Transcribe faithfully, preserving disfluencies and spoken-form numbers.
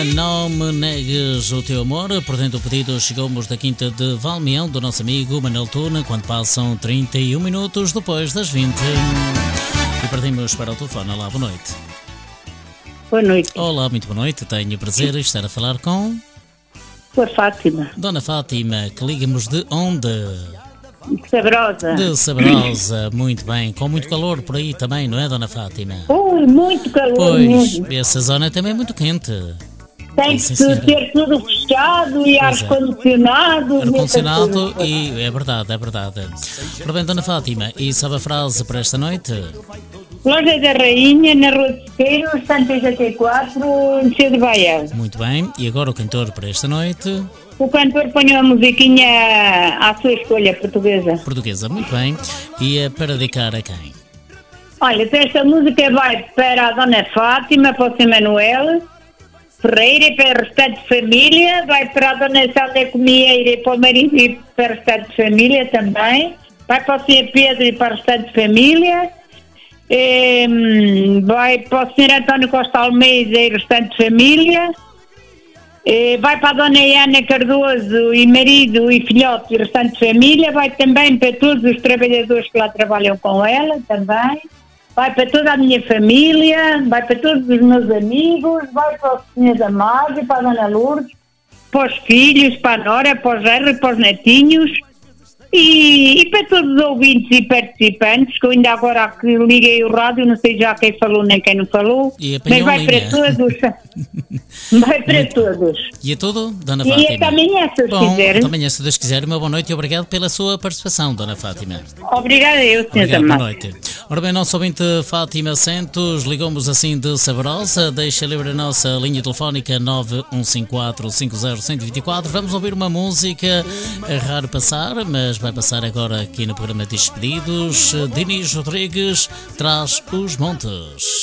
Não me negues o teu amor. Portanto, o pedido chegou-nos da Quinta de Valmião, do nosso amigo Manel Tuna, quando passam trinta e um minutos depois das vinte. E partimos para o telefone. Olá, boa noite. Boa noite. Olá, muito boa noite. Tenho o prazer de estar a falar com... Com a Fátima. Dona Fátima, que liga-nos de onde? Sabrosa. De Sabrosa, muito bem. Com muito calor por aí também, não é, Dona Fátima? Ui, muito calor Pois, mesmo. essa zona também é muito quente. Tem sim, que senhora. ter tudo fechado e Pois é. ar-condicionado. Ar-condicionado e... é verdade, é verdade. Ora bem, Dona Fátima, e sabe a frase para esta noite? Loja da Rainha, na Rua de Sequeiros, Santa José quatro, em Cedo Baião. Muito bem. E agora o cantor para esta noite? O cantor põe uma musiquinha à sua escolha, portuguesa. Portuguesa, muito bem. E é para dedicar a quem? Olha, então esta música vai para a Dona Fátima, para o senhor Manuel Ferreira e para a restante família, vai para a Dona Célia Comieira e para o marido e para a restante família também, vai para o senhor Pedro e para a restante família, e, vai para o senhor António Costa Almeida e a restante família, e, vai para a Dona Ana Cardoso e marido e filhote e restante família, vai também para todos os trabalhadores que lá trabalham com ela também. Vai para toda a minha família, vai para todos os meus amigos, vai para o senhor Damásio, para a Dona Lourdes, para os filhos, para a Nora, para os Gerros, para os netinhos e, e para todos os ouvintes e participantes, que eu ainda agora que liguei o rádio, não sei já quem falou nem quem não falou, E mas apanhou vai a para linha. todos, vai para todos. E é tudo, Dona E Fátima? até amanhã, se Bom, quiser. até amanhã, se Deus quiser. Uma boa noite e obrigado pela sua participação, Dona Fátima. Obrigada eu, senhor Obrigado, boa Damásio. noite. Ora bem, nosso ouvinte Fátima Santos ligou-nos assim de Sabrosa. Deixa livre a nossa linha telefónica nove um cinco quatro cinco zero um zero dois quatro. Vamos ouvir uma música, é raro passar, mas vai passar agora aqui no programa Despedidos. Dinis Rodrigues traz Os Montes.